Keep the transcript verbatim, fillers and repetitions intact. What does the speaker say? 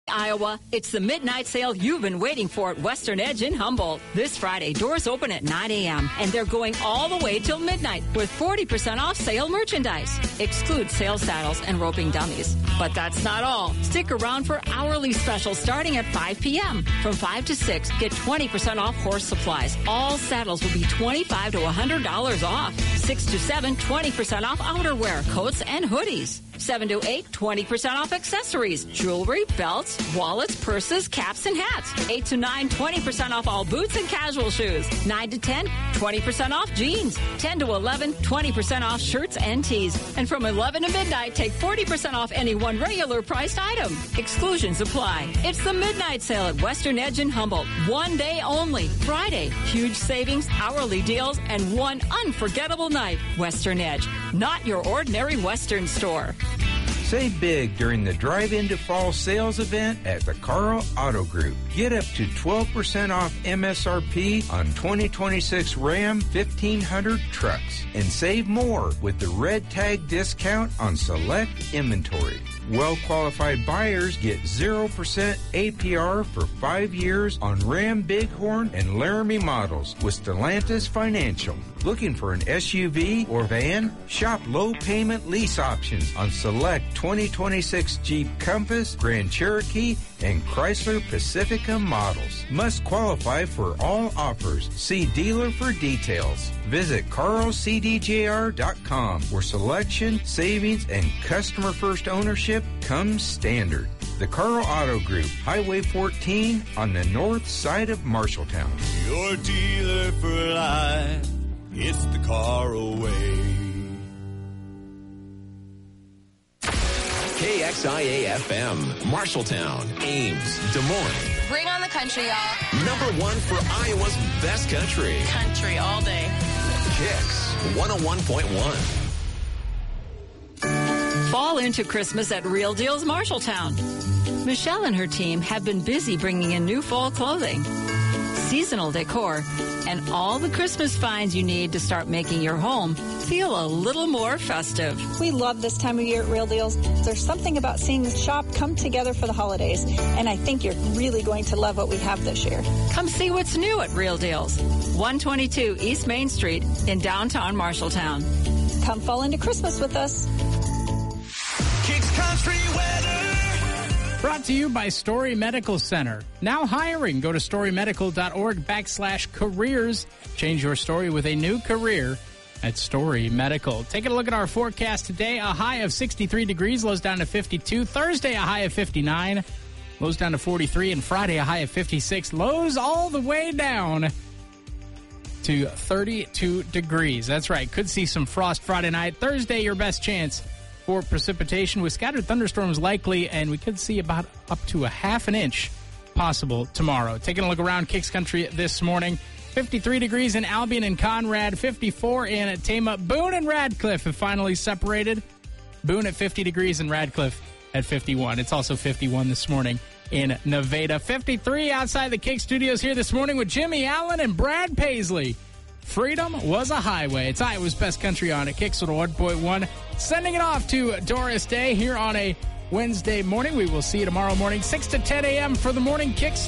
Iowa, it's the midnight sale you've been waiting for at Western Edge in Humboldt. This Friday, doors open at nine a.m. and they're going all the way till midnight with forty percent off sale merchandise. Exclude sale saddles and roping dummies. But that's not all. Stick around for hourly specials starting at five p.m. From five to six, get twenty percent off horse supplies. All saddles will be twenty-five to one hundred dollars off. six to seven, twenty percent off outerwear, coats, and hoodies. seven to eight, twenty percent off accessories, jewelry, belts, wallets, purses, caps, and hats. eight to nine, twenty percent off all boots and casual shoes. nine to ten, twenty percent off jeans. ten to eleven, twenty percent off shirts and tees. And from eleven to midnight, take forty percent off any one regular priced item. Exclusions apply. It's the midnight sale at Western Edge in Humboldt. One day only. Friday. Huge savings, hourly deals, and one unforgettable night. Western Edge. Not your ordinary Western store. Save big during the Drive Into Fall sales event at the Carl Auto Group. Get up to twelve percent off M S R P on twenty twenty-six Ram fifteen hundred trucks. And save more with the red tag discount on select inventory. Well-qualified buyers get zero percent A P R for five years on Ram Bighorn and Laramie models with Stellantis Financial. Looking for an S U V or van? Shop low-payment lease options on select twenty twenty-six Jeep Compass, Grand Cherokee, and Chrysler Pacifica models. Must qualify for all offers. See dealer for details. Visit carl c d j r dot com where selection, savings, and customer-first ownership comes standard. The Carl Auto Group, Highway fourteen on the north side of Marshalltown. Your dealer for life. It's the Carl way. K X I A F M, Marshalltown, Ames, Des Moines. Bring on the country, y'all. Number one for Iowa's best country. Country all day. Kicks one oh one point one. Fall into Christmas at Real Deals Marshalltown. Michelle and her team have been busy bringing in new fall clothing, seasonal decor, and all the Christmas finds you need to start making your home feel a little more festive. We love this time of year at Real Deals. There's something about seeing the shop come together for the holidays, and I think you're really going to love what we have this year. Come see what's new at Real Deals, one twenty-two East Main Street in downtown Marshalltown. Come fall into Christmas with us. Kicks Country Weather. Brought to you by Story Medical Center. Now hiring. Go to storymedical.org backslash careers. Change your story with a new career at Story Medical. Taking a look at our forecast today. A high of sixty-three degrees, lows down to fifty-two. Thursday, a high of fifty-nine, lows down to forty-three. And Friday, a high of fifty-six, lows all the way down to thirty-two degrees. That's right. Could see some frost Friday night. Thursday, your best chance for precipitation with scattered thunderstorms likely, and we could see about up to a half an inch possible tomorrow. Taking a look around Kicks Country this morning. fifty-three degrees in Albion and Conrad, fifty-four in Tama. Boone and Radcliffe have finally separated. Boone at fifty degrees and Radcliffe at fifty-one. It's also fifty-one this morning in Nevada. fifty-three outside the Kick Studios here this morning with Jimmy Allen and Brad Paisley. Freedom was a highway. It's Iowa's best country on it. Kicks one oh one point one. Sending it off to Doris Day here on a Wednesday morning. We will see you tomorrow morning, six to ten a.m. for the morning Kicks.